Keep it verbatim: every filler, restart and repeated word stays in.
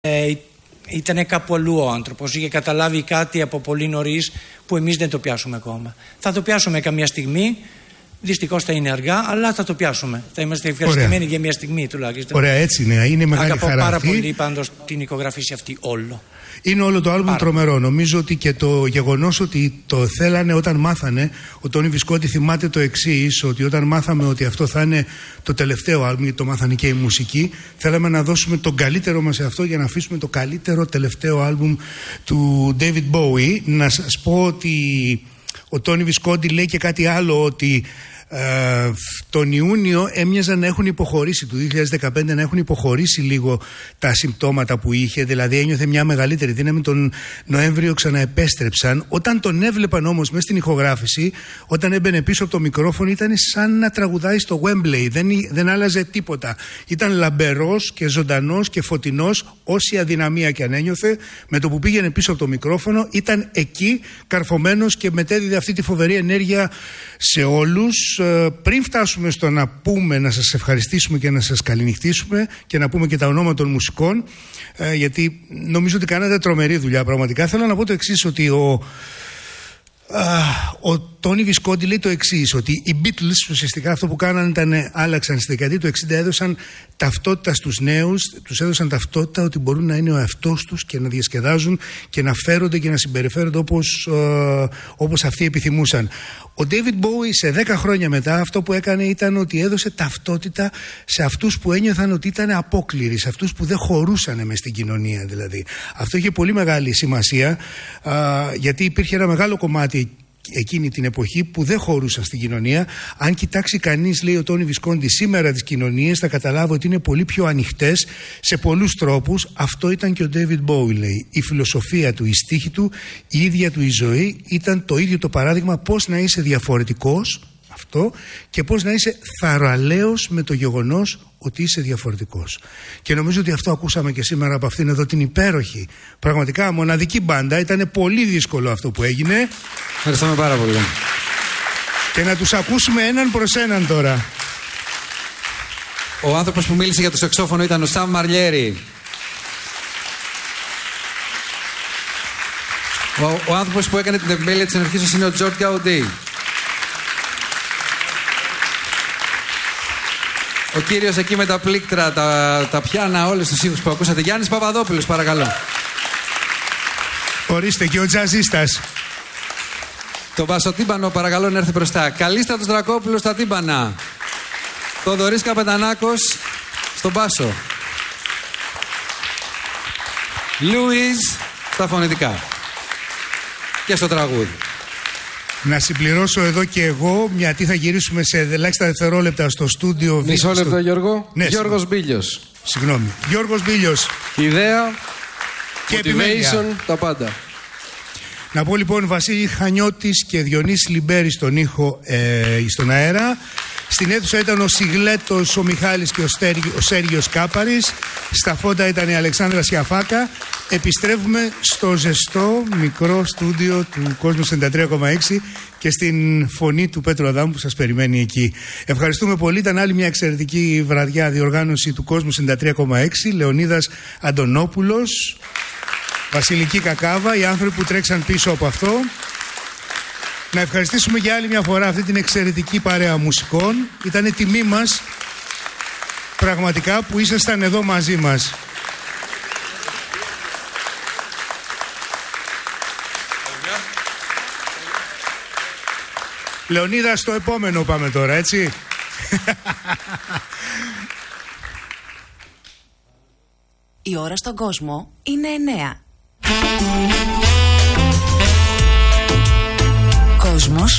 Ε, ήταν κάπου αλλού ο άνθρωπος, είχε καταλάβει κάτι από πολύ νωρίς που εμείς δεν το πιάσουμε ακόμα. Θα το πιάσουμε καμία στιγμή. Δυστυχώς θα είναι αργά, αλλά θα το πιάσουμε. Θα είμαστε ευχαριστημένοι για μια στιγμή τουλάχιστον. Ωραία, έτσι είναι. Είναι μεγάλη Αγαπώ χαρά. πάρα αυτή. πολύ πάντως την εικογραφήση αυτή όλο. Είναι όλο το άλμπουμ τρομερό. Νομίζω ότι και το γεγονός ότι το θέλανε όταν μάθανε, ο Τόνι Βισκόντι θυμάται το εξής, ότι όταν μάθαμε ότι αυτό θα είναι το τελευταίο άλμπουμ, γιατί το μάθανε και η μουσική, θέλαμε να δώσουμε τον καλύτερο μας σε αυτό για να αφήσουμε το καλύτερο τελευταίο άλμπουμ του David Bowie. Να σας πω ότι ο Τόνι Βισκόντι λέει και κάτι άλλο, ότι Uh, τον Ιούνιο έμοιαζαν να έχουν υποχωρήσει, του δύο χιλιάδες δεκαπέντε να έχουν υποχωρήσει λίγο τα συμπτώματα που είχε, δηλαδή ένιωθε μια μεγαλύτερη δύναμη. Τον Νοέμβριο ξαναεπέστρεψαν. Όταν τον έβλεπαν όμως μέσα στην ηχογράφηση, όταν έμπαινε πίσω από το μικρόφωνο, ήταν σαν να τραγουδάει στο Wembley, δεν, δεν άλλαζε τίποτα. Ήταν λαμπερός και ζωντανός και φωτεινός, όση αδυναμία και αν ένιωθε, με το που πήγαινε πίσω από το μικρόφωνο ήταν εκεί καρφωμένος και μετέδιδε αυτή τη φοβερή ενέργεια σε όλους. Πριν φτάσουμε στο να πούμε, να σας ευχαριστήσουμε και να σας καληνυχτήσουμε και να πούμε και τα ονόματα των μουσικών, γιατί νομίζω ότι κάνατε τρομερή δουλειά πραγματικά, θέλω να πω το εξής, ότι ο ο Τόνι Βισκόντι λέει το εξής, ότι οι Beatles ουσιαστικά αυτό που κάνανε ήταν άλλαξαν στη δεκαετία του εξήντα, έδωσαν ταυτότητα στους νέους, τους έδωσαν ταυτότητα ότι μπορούν να είναι ο εαυτός τους και να διασκεδάζουν και να φέρονται και να συμπεριφέρονται όπως, ε, όπως αυτοί επιθυμούσαν. Ο David Bowie σε δέκα χρόνια μετά αυτό που έκανε ήταν ότι έδωσε ταυτότητα σε αυτούς που ένιωθαν ότι ήταν απόκληροι, σε αυτούς που δεν χωρούσαν μες στην κοινωνία δηλαδή. Αυτό είχε πολύ μεγάλη σημασία, ε, γιατί υπήρχε ένα μεγάλο κομμάτι εκείνη την εποχή που δεν χωρούσαν στην κοινωνία. Αν κοιτάξει κανείς, λέει ο Τόνι Βισκόντι, σήμερα τις κοινωνίες, θα καταλάβει ότι είναι πολύ πιο ανοιχτές σε πολλούς τρόπους. Αυτό ήταν και ο David Bowie, λέει. Η φιλοσοφία του, η στίχη του, η ίδια του η ζωή ήταν το ίδιο το παράδειγμα πώς να είσαι διαφορετικός, αυτό, και πώς να είσαι θαραλέος με το γεγονός ότι είσαι διαφορετικός. Και νομίζω ότι αυτό ακούσαμε και σήμερα από αυτήν εδώ την υπέροχη, πραγματικά μοναδική μπάντα. Ήταν πολύ δύσκολο αυτό που έγινε. Ευχαριστούμε πάρα πολύ. Και να τους ακούσουμε έναν προς έναν τώρα. Ο άνθρωπος που μίλησε για το σαξόφωνο ήταν ο Σαμ Μαρλιέρη. Ο, ο άνθρωπος που έκανε την επιμέλεια της ενορχήσεως είναι ο Τζορτ Γκαουντί. Ο κύριος εκεί με τα πλήκτρα, τα, τα πιάνα, όλους τους ήχους που ακούσατε. Γιάννης Παπαδόπουλος, παρακαλώ. Ορίστε, και ο τζαζίστας. Το μπασοτύμπανο, παρακαλώ, να έρθει μπροστά. Καλίστατος Δρακόπουλος στα τύμπανα. Θοδωρής Καπετανάκος στον μπάσο. Λούις στα φωνητικά. Και στο τραγούδι. Να συμπληρώσω εδώ και εγώ, γιατί θα γυρίσουμε σε ελάχιστα δευτερόλεπτα στο στούντιο. Μισό λεπτό, στο... Γιώργο. Ναι, Γιώργος Μπίλιος. Συγγνώμη. Γιώργος Μπίλιος. Ιδέα και motivation, επιμέλεια. τα πάντα. Να πω λοιπόν Βασίλη Χανιώτης και Διονύσης Λιμπέρη στον ήχο, ε, στον αέρα. Στην αίθουσα ήταν ο Σιγλέτος, ο Μιχάλης και ο, Στέργιο, ο Σέργιος Κάπαρης. Στα φώτα ήταν η Αλεξάνδρα Σιαφάκα. Επιστρέφουμε στο ζεστό μικρό στούντιο του Κόσμου ενενήντα τρία κόμμα έξι και στην φωνή του Πέτρου Αδάμου που σας περιμένει εκεί. Ευχαριστούμε πολύ. Ήταν άλλη μια εξαιρετική βραδιά διοργάνωση του Κόσμου ενενήντα τρία κόμμα έξι. Λεωνίδας Αντωνόπουλος, Βασιλική Κακάβα, οι άνθρωποι που τρέξαν πίσω από αυτό. Να ευχαριστήσουμε για άλλη μια φορά αυτή την εξαιρετική παρέα μουσικών. Ήτανε τιμή μας πραγματικά που ήσασταν εδώ μαζί μας. Λεωνίδα, στο επόμενο πάμε τώρα, έτσι. Η ώρα στον κόσμο είναι εννέα. Κόσμος